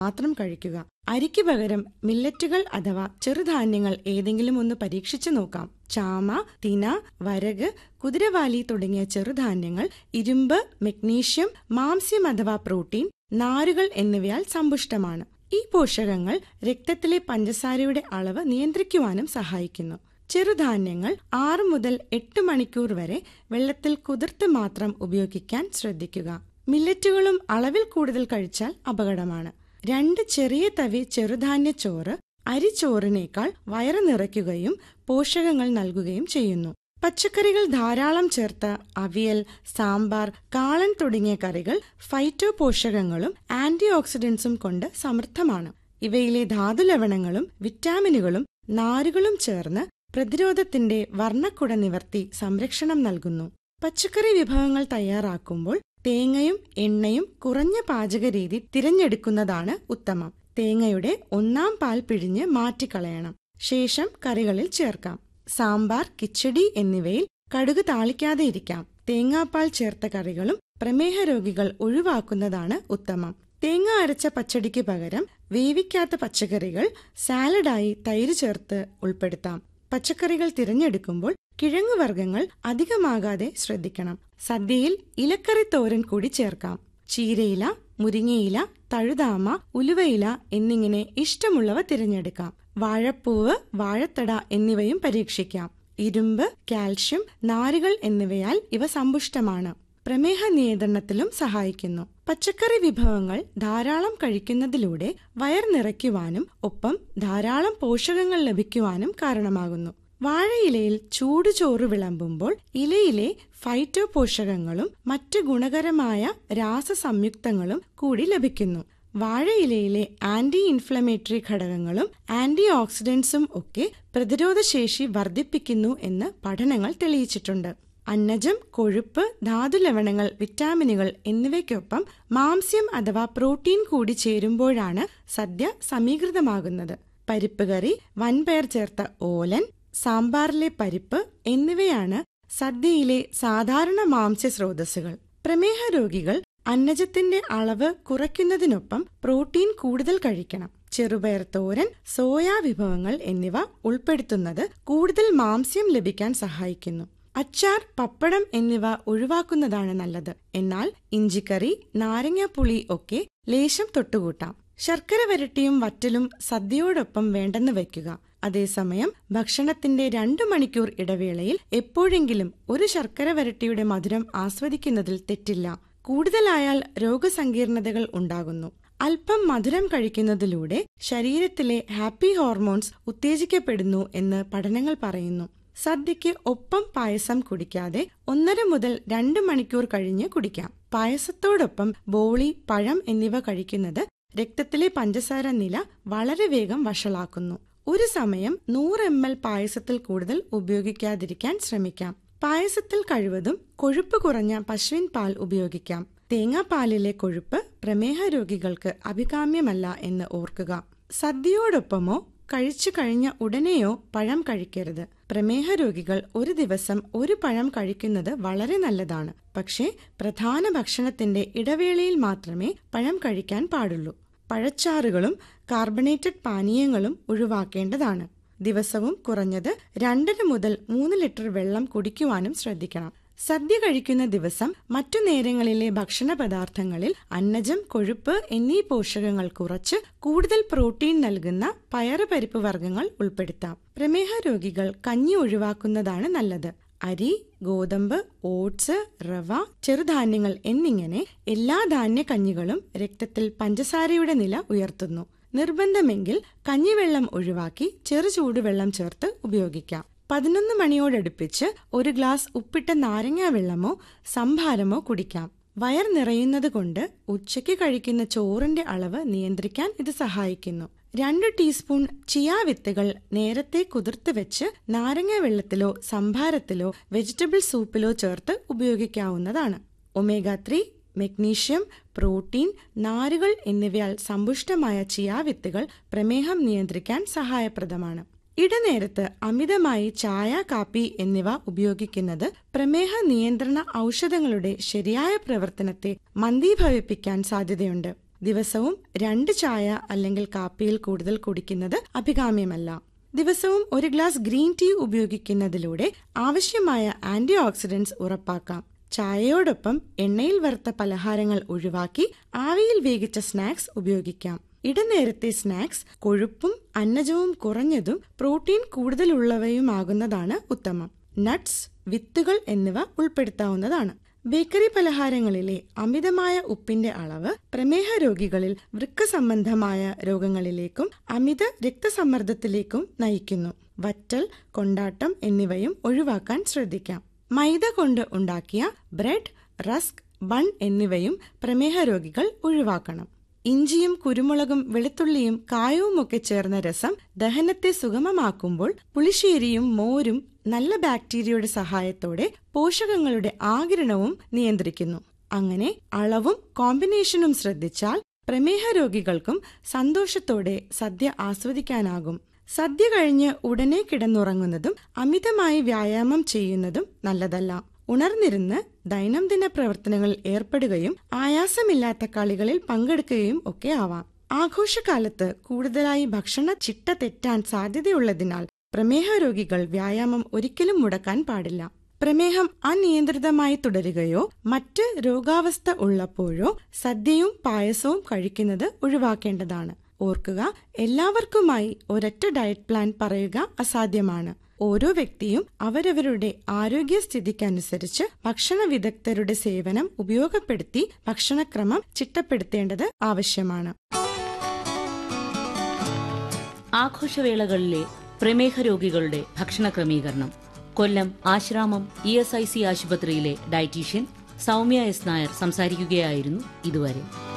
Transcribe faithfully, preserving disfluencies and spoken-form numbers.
മാത്രം കഴിക്കുക. അരിക്ക് പകരം മില്ലറ്റുകൾ അഥവാ ചെറുധാന്യങ്ങൾ ഏതെങ്കിലും ഒന്ന് പരീക്ഷിച്ചു നോക്കാം. ചാമ, തിന, വരക്, കുതിരവാലി തുടങ്ങിയ ചെറുധാന്യങ്ങൾ ഇരുമ്പ്, മഗ്നീഷ്യം, മാംസ്യം അഥവാ പ്രോട്ടീൻ, നാരുകൾ എന്നിവയാൽ സമ്പുഷ്ടമാണ്. ഈ പോഷകങ്ങൾ രക്തത്തിലെ പഞ്ചസാരയുടെ അളവ് നിയന്ത്രിക്കുവാനും സഹായിക്കുന്നു. ചെറുധാന്യങ്ങൾ ആറ് മുതൽ എട്ട് മണിക്കൂർ വരെ വെള്ളത്തിൽ കുതിർത്ത് മാത്രം ഉപയോഗിക്കാൻ ശ്രദ്ധിക്കുക. മില്ലറ്റുകളും അളവിൽ കൂടുതൽ കഴിച്ചാൽ അപകടമാണ്. രണ്ട് ചെറിയ തവി ചെറുധാന്യ ചോറ് അരിച്ചോറിനേക്കാൾ വയറ് നിറയ്ക്കുകയും പോഷകങ്ങൾ നൽകുകയും ചെയ്യുന്നു. പച്ചക്കറികൾ ധാരാളം ചേർത്ത അവിയൽ, സാമ്പാർ, കാളൻ തുടങ്ങിയ കറികൾ ഫൈറ്റോ പോഷകങ്ങളും ആന്റി ഓക്സിഡന്റ്സും കൊണ്ട് സമൃദ്ധമാണ്. ഇവയിലെ ധാതുലവണങ്ങളും വിറ്റാമിനുകളും നാരുകളും ചേർന്ന് പ്രതിരോധത്തിന്റെ വർണ്ണക്കുട നിവർത്തി സംരക്ഷണം നൽകുന്നു. പച്ചക്കറി വിഭവങ്ങൾ തയ്യാറാക്കുമ്പോൾ തേങ്ങയും എണ്ണയും കുറഞ്ഞ പാചകരീതി തിരഞ്ഞെടുക്കുന്നതാണ് ഉത്തമം. തേങ്ങയുടെ ഒന്നാം പാൽ പിഴിഞ്ഞ് മാറ്റിക്കളയണം. ശേഷം കറികളിൽ ചേർക്കാം. സാമ്പാർ, കിച്ചടി എന്നിവയിൽ കടുക് താളിക്കാതെ ഇരിക്കാം. തേങ്ങാപ്പാൽ ചേർത്ത കറികളും പ്രമേഹ രോഗികൾ ഒഴിവാക്കുന്നതാണ് ഉത്തമം. തേങ്ങ അരച്ച പച്ചടിക്ക് പകരം വേവിക്കാത്ത പച്ചക്കറികൾ സാലഡായി തൈര് ചേർത്ത് ഉൾപ്പെടുത്താം. പച്ചക്കറികൾ തിരഞ്ഞെടുക്കുമ്പോൾ കിഴങ്ങുവർഗ്ഗങ്ങൾ അധികമാകാതെ ശ്രദ്ധിക്കണം. സദ്യയിൽ ഇലക്കറി തോരൻ കൂടി ചേർക്കാം. ചീരയില, മുരിങ്ങയില, തഴുതാമ, ഉലുവയില എന്നിങ്ങനെ ഇഷ്ടമുള്ളവ തിരഞ്ഞെടുക്കാം. വാഴപ്പൂവ്, വാഴത്തട എന്നിവയും പരീക്ഷിക്കാം. ഇരുമ്പ്, കാൽഷ്യം, നാരുകൾ എന്നിവയാൽ ഇവ സമ്പുഷ്ടമാണ്. പ്രമേഹ നിയന്ത്രണത്തിലും സഹായിക്കുന്നു. പച്ചക്കറി വിഭവങ്ങൾ ധാരാളം കഴിക്കുന്നതിലൂടെ വയർ നിറയ്ക്കുവാനും ഒപ്പം ധാരാളം പോഷകങ്ങൾ ലഭിക്കുവാനും കാരണമാകുന്നു. വാഴയിലയിൽ ചൂടുചോറ് വിളമ്പുമ്പോൾ ഇലയിലെ ഫൈറ്റോ പോഷകങ്ങളും മറ്റ് ഗുണകരമായ രാസസംയുക്തങ്ങളും കൂടി ലഭിക്കുന്നു. വാഴയിലയിലെ ആന്റി ഇൻഫ്ലമേറ്ററി ഘടകങ്ങളും ആന്റി ഓക്സിഡന്റ്സും ഒക്കെ പ്രതിരോധശേഷി വർദ്ധിപ്പിക്കുന്നു എന്ന് പഠനങ്ങൾ തെളിയിച്ചിട്ടുണ്ട്. അന്നജം, കൊഴുപ്പ്, ധാതുലവണങ്ങൾ, വിറ്റാമിനുകൾ എന്നിവയ്ക്കൊപ്പം മാംസ്യം അഥവാ പ്രോട്ടീൻ കൂടി ചേരുമ്പോഴാണ് സദ്യ സമീകൃതമാകുന്നത്. പരിപ്പ് കറി, വൻപയർ ചേർത്ത ഓലൻ, സാമ്പാറിലെ പരിപ്പ് എന്നിവയാണ് സദ്യയിലെ സാധാരണ മാംസ്യ സ്രോതസ്സുകൾ. പ്രമേഹ രോഗികൾ അന്നജത്തിന്റെ അളവ് കുറയ്ക്കുന്നതിനൊപ്പം പ്രോട്ടീൻ കൂടുതൽ കഴിക്കണം. ചെറുപയർ തോരൻ, സോയാ വിഭവങ്ങൾ എന്നിവ ഉൾപ്പെടുത്തുന്നത് കൂടുതൽ മാംസ്യം ലഭിക്കാൻ സഹായിക്കുന്നു. അച്ചാർ, പപ്പടം എന്നിവ ഒഴിവാക്കുന്നതാണ് നല്ലത്. എന്നാൽ ഇഞ്ചിക്കറി, നാരങ്ങാപ്പുളി ഒക്കെ ലേശം തൊട്ടുകൂട്ടാം. ശർക്കര വരട്ടിയും വറ്റലും സദ്യയോടൊപ്പം വേണ്ടെന്ന് വയ്ക്കുക. അതേസമയം ഭക്ഷണത്തിന്റെ രണ്ടു മണിക്കൂർ ഇടവേളയിൽ എപ്പോഴെങ്കിലും ഒരു ശർക്കര വരട്ടിയുടെ മധുരം ആസ്വദിക്കുന്നതിൽ തെറ്റില്ല. കൂടുതലായാൽ രോഗസങ്കീർണതകൾ ഉണ്ടാകുന്നു. അല്പം മധുരം കഴിക്കുന്നതിലൂടെ ശരീരത്തിലെ ഹാപ്പി ഹോർമോൺസ് ഉത്തേജിക്കപ്പെടുന്നു എന്ന് പഠനങ്ങൾ പറയുന്നു. സദ്യയ്ക്ക് ഒപ്പം പായസം കുടിക്കാതെ ഒന്നര മുതൽ രണ്ട് മണിക്കൂർ കഴിഞ്ഞ് കുടിക്കാം. പായസത്തോടൊപ്പം ബോളി, പഴം എന്നിവ കഴിക്കുന്നത് രക്തത്തിലെ പഞ്ചസാര നില വളരെ വേഗം വഷളാക്കുന്നു. ഒരു സമയം നൂറ് എം എൽ പായസത്തിൽ കൂടുതൽ ഉപയോഗിക്കാതിരിക്കാൻ ശ്രമിക്കാം. പായസത്തിൽ കഴിവതും കൊഴുപ്പ് കുറഞ്ഞ പശുവിൻ പാൽ ഉപയോഗിക്കാം. തേങ്ങാപ്പാലിലെ കൊഴുപ്പ് പ്രമേഹ രോഗികൾക്ക് അഭികാമ്യമല്ല എന്ന് ഓർക്കുക. സദ്യയോടൊപ്പമോ കഴിച്ചു കഴിഞ്ഞ ഉടനെയോ പഴം കഴിക്കരുത്. പ്രമേഹ രോഗികൾ ഒരു ദിവസം ഒരു പഴം കഴിക്കുന്നത് വളരെ നല്ലതാണ്. പക്ഷേ പ്രധാന ഭക്ഷണത്തിന്റെ ഇടവേളയിൽ മാത്രമേ പഴം കഴിക്കാൻ പാടുള്ളൂ. പഴച്ചാറുകളും കാർബണേറ്റഡ് പാനീയങ്ങളും ഒഴിവാക്കേണ്ടതാണ്. ദിവസവും കുറഞ്ഞത് രണ്ടര മുതൽ മൂന്ന് ലിറ്റർ വെള്ളം കുടിക്കുവാനും ശ്രദ്ധിക്കണം. സദ്യ കഴിക്കുന്ന ദിവസം മറ്റു നേരങ്ങളിലെ ഭക്ഷണ പദാർത്ഥങ്ങളിൽ അന്നജം, കൊഴുപ്പ് എന്നീ പോഷകങ്ങൾ കുറച്ച് കൂടുതൽ പ്രോട്ടീൻ നൽകുന്ന പയറ് പരിപ്പ് വർഗ്ഗങ്ങൾ ഉൾപ്പെടുത്താം. പ്രമേഹ രോഗികൾ കഞ്ഞി ഒഴിവാക്കുന്നതാണ് നല്ലത്. അരി, ഗോതമ്പ്, ഓട്സ്, റവ, ചെറുധാന്യങ്ങൾ എന്നിങ്ങനെ എല്ലാ ധാന്യക്കഞ്ഞികളും രക്തത്തിൽ പഞ്ചസാരയുടെ നില ഉയർത്തുന്നു. നിർബന്ധമെങ്കിൽ കഞ്ഞിവെള്ളം ഒഴിവാക്കി ചെറു ചൂടുവെള്ളം ചേർത്ത് ഉപയോഗിക്കാം. പതിനൊന്ന് മണിയോടടുപ്പിച്ച് ഒരു ഗ്ലാസ് ഉപ്പിട്ട നാരങ്ങാ വെള്ളമോ സംഭാരമോ കുടിക്കാം. വയർ നിറയുന്നത് കൊണ്ട് ഉച്ചയ്ക്ക് കഴിക്കുന്ന ചോറിന്റെ അളവ് നിയന്ത്രിക്കാൻ ഇത് സഹായിക്കുന്നു. രണ്ട് ടീസ്പൂൺ ചിയാ വിത്തുകൾ നേരത്തെ കുതിർത്ത് വെച്ച് നാരങ്ങ വെള്ളത്തിലോ സംഭാരത്തിലോ വെജിറ്റബിൾ സൂപ്പിലോ ചേർത്ത് ഉപയോഗിക്കാവുന്നതാണ്. ഒമേഗ ത്രീ, മഗ്നീഷ്യം, പ്രോട്ടീൻ, നാരുകൾ എന്നിവയാൽ സമ്പുഷ്ടമായ ചിയാ വിത്തുകൾ പ്രമേഹം നിയന്ത്രിക്കാൻ സഹായപ്രദമാണ്. ഇടനേരത്ത് അമിതമായി ചായ, കാപ്പി എന്നിവ ഉപയോഗിക്കുന്നത് പ്രമേഹ നിയന്ത്രണ ഔഷധങ്ങളുടെ ശരിയായ പ്രവർത്തനത്തെ മന്ദീഭവിപ്പിക്കാൻ സാധ്യതയുണ്ട്. ദിവസവും രണ്ട് ചായ അല്ലെങ്കിൽ കാപ്പിയിൽ കൂടുതൽ കുടിക്കുന്നത് അഭികാമ്യമല്ല. ദിവസവും ഒരു ഗ്ലാസ് ഗ്രീൻ ടീ ഉപയോഗിക്കുന്നതിലൂടെ ആവശ്യമായ ആന്റി ഓക്സിഡന്റ്സ് ഉറപ്പാക്കാം. ചായയോടൊപ്പം എണ്ണയിൽ വറുത്ത പലഹാരങ്ങൾ ഒഴിവാക്കി ആവിയിൽ വേവിച്ച സ്നാക്സ് ഉപയോഗിക്കാം. ഇടനേരത്തെ സ്നാക്സ് കൊഴുപ്പും അന്നജവും കുറഞ്ഞതും പ്രോട്ടീൻ കൂടുതലുള്ളവയുമാകുന്നതാണ് ഉത്തമം. നട്ട്സ്, വിത്തുകൾ എന്നിവ ഉൾപ്പെടുത്താവുന്നതാണ്. ബേക്കറി പലഹാരങ്ങളിലെ അമിതമായ ഉപ്പിന്റെ അളവ് പ്രമേഹ രോഗികളിൽ വൃക്ക സംബന്ധമായ രോഗങ്ങളിലേക്കും അമിത രക്തസമ്മർദ്ദത്തിലേക്കും നയിക്കുന്നു. വറ്റൽ, കൊണ്ടാട്ടം എന്നിവയും ഒഴിവാക്കാൻ ശ്രദ്ധിക്കാം. മൈദ കൊണ്ട് ഉണ്ടാക്കിയ ബ്രെഡ്, റസ്ക്, ബൺ എന്നിവയും പ്രമേഹ രോഗികൾ ഒഴിവാക്കണം. ഇഞ്ചിയും കുരുമുളകും വെളുത്തുള്ളിയും കായവുമൊക്കെ ചേർന്ന രസം ദഹനത്തെ സുഗമമാക്കുമ്പോൾ പുളിശ്ശേരിയും മോരും നല്ല ബാക്ടീരിയയുടെ സഹായത്തോടെ പോഷകങ്ങളുടെ ആഗിരണവും നിയന്ത്രിക്കുന്നു. അങ്ങനെ അളവും കോമ്പിനേഷനും ശ്രദ്ധിച്ചാൽ പ്രമേഹ രോഗികൾക്കും സന്തോഷത്തോടെ സദ്യ ആസ്വദിക്കാനാകും. സദ്യ കഴിഞ്ഞ് ഉടനെ കിടന്നുറങ്ങുന്നതും അമിതമായി വ്യായാമം ചെയ്യുന്നതും നല്ലതല്ല. ഉണർന്നിരുന്ന് ദൈനംദിന പ്രവർത്തനങ്ങളിൽ ഏർപ്പെടുകയും ആയാസമില്ലാത്ത കളികളിൽ പങ്കെടുക്കുകയും ഒക്കെ ആവാം. ആഘോഷകാലത്ത് കൂടുതലായി ഭക്ഷണ ചിട്ട തെറ്റാൻ സാധ്യതയുള്ളതിനാൽ പ്രമേഹ രോഗികൾ വ്യായാമം ഒരിക്കലും മുടക്കാൻ പാടില്ല. പ്രമേഹം അനിയന്ത്രിതമായി തുടരുകയോ മറ്റ് രോഗാവസ്ഥ ഉള്ളപ്പോഴോ സദ്യയും പായസവും കഴിക്കുന്നത് ഒഴിവാക്കേണ്ടതാണ്. ഓർക്കുക, എല്ലാവർക്കുമായി ഒരൊറ്റ ഡയറ്റ് പ്ലാൻ പറയുക അസാധ്യമാണ്. ഓരോ വ്യക്തിയും അവരവരുടെ ആരോഗ്യസ്ഥിതിക്കനുസരിച്ച് ഭക്ഷണ വിദഗ്ധരുടെ സേവനം ഉപയോഗപ്പെടുത്തി ഭക്ഷണക്രമം ചിട്ടപ്പെടുത്തേണ്ടത് ആവശ്യമാണ്. ആഘോഷവേളകളിലെ പ്രമേഹ രോഗികളുടെ ഭക്ഷണ ക്രമീകരണം. കൊല്ലം Asramam E S I C ആശുപത്രിയിലെ ഡയറ്റീഷ്യൻ സൗമ്യ എസ് നായർ സംസാരിക്കുകയായിരുന്നു ഇതുവരെ.